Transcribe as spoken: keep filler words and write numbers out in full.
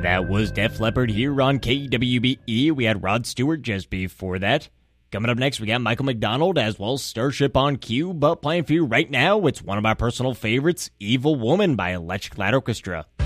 That was Def Leppard here on K W B E. We had Rod Stewart just before that. Coming up next, we got Michael McDonald as well as Starship on Cue. But playing for you right now, it's one of my personal favorites, Evil Woman by Electric Light Orchestra.